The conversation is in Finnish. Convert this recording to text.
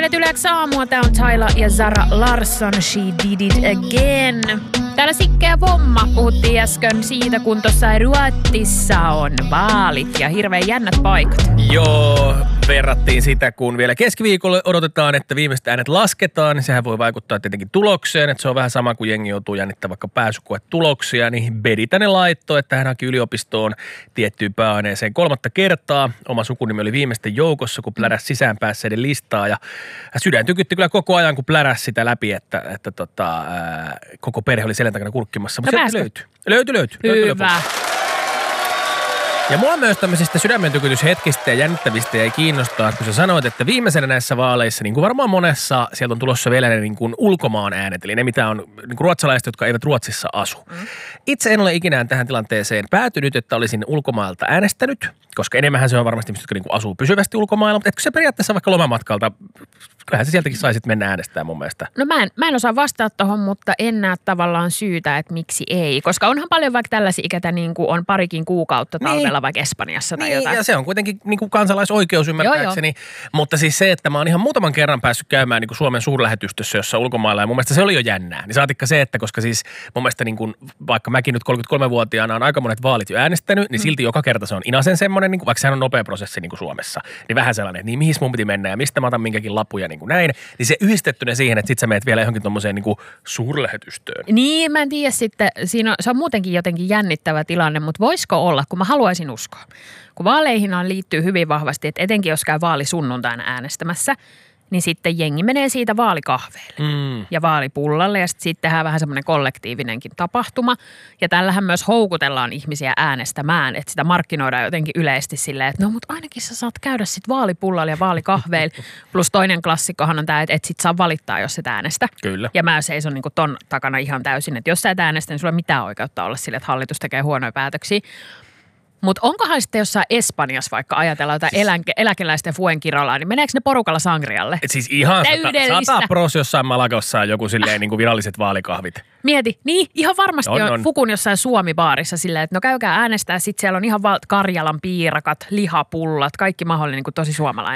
Yleensä aamua, tää on Tyla ja Zara Larsson, She Did It Again. Täällä Sikkeä Vomma puhuttiin äsken siitä, kun tuossa Ruotsissa on vaalit ja hirveän jännät paikat. Joo, verrattiin sitä, kun vielä keskiviikolla odotetaan, että viimeiset äänet lasketaan, niin sehän voi vaikuttaa tietenkin tulokseen, että se on vähän sama kuin jengi joutuu jännittämään vaikka pääsykoetuloksia, niin Beditänen laittoi, että hän haki yliopistoon tiettyyn pääaineeseen 3. kertaa. Oma sukunimi oli viimeisten joukossa, kun pläräsi sisäänpäässeiden listaa ja sydän tykytti kyllä koko ajan, kun pläräsi sitä läpi, että koko perhe oli selän takana kurkkimassa, mutta sieltä löytyi. Hyvä. Ja mua myös tämmöisistä sydämen tykytyshetkistä ja jännittävistä jäi kiinnostaa, kun sä sanoit, että viimeisenä näissä vaaleissa, niin kuin varmaan monessa, sieltä on tulossa vielä ne niin kuin ulkomaan äänet, eli ne mitä on niin kuin ruotsalaiset, jotka eivät Ruotsissa asu. Itse en ole ikinä tähän tilanteeseen päätynyt, että olisin ulkomailta äänestänyt, koska enemmänhän se on varmasti ihmiset, jotka niin kuin asuu pysyvästi ulkomailla, mutta etkö se periaatteessa vaikka lomamatkalta, kyllähän se sieltäkin saisit mennä äänestämään mun mielestä. No mä en osaa vastata tohon, mutta en näe tavallaan syytä, että miksi ei. Koska onhan paljon vaikka tällaisia ikätä niin kuin on parikin kuukautta talvella vaikka Espanjassa tai jotain. Ja se on kuitenkin niin kuin kansalaisoikeus ymmärtääkseni. Joo. Mutta siis se, että mä oon ihan muutaman kerran päässyt käymään niin kuin Suomen suurlähetystössä jossa ulkomailla ja mun mielestä se oli jo jännää. Niin saatikka se, että koska siis mun mielestä niin kuin, vaikka mäkin nyt 33-vuotiaana on aika monet vaalit jo äänestänyt, niin silti joka kerta se on inasen semmoinen, niin kuin, vaikka sehän on nopea prosessi niin kuin Suomessa, niin vähän sellainen, että niin mihin mun piti mennä ja mistä mä otan minkäkin lapuja niin kuin näin. Niin se yhdistettyneen siihen, että sit sä meet vielä johonkin tommoseen niin kuin suurlähetystöön. Niin, mä en tiedä sitten, se on muutenkin jotenkin jännittävä tilanne, mutta voisiko olla, kun mä haluaisin uskoa. Kun vaaleihinaan liittyy hyvin vahvasti, että etenkin jos käy vaalisunnuntaina äänestämässä, niin sitten jengi menee siitä vaalikahveille ja vaalipullalle ja sitten tehdään vähän semmoinen kollektiivinenkin tapahtuma. Ja tällähän myös houkutellaan ihmisiä äänestämään, että sitä markkinoidaan jotenkin yleisesti silleen, että no mutta ainakin sä saat käydä sitten vaalipullalla ja vaalikahveille. Plus toinen klassikkohan on tämä, että et sit saa valittaa, jos et äänestä. Kyllä. Ja mä seison niin kuin ton takana ihan täysin, että jos sä et äänestä, niin sulla ei mitään oikeutta olla sille, että hallitus tekee huonoja päätöksiä. Mutta onkohan sitten jossain Espanjassa vaikka ajatellaan jotain eläkeläisten fuenkirolaa, niin meneekö ne porukalla sangrialle? Et siis ihan 100% jossain Malagassa on joku silleen niin kuin viralliset vaalikahvit. Mieti, niin ihan varmasti on Fukun jossain Suomi-baarissa silleen, että no käykää äänestää, sitten siellä on ihan Karjalan piirakat, lihapullat, kaikki mahdollinen niin kuin tosi suomalainen.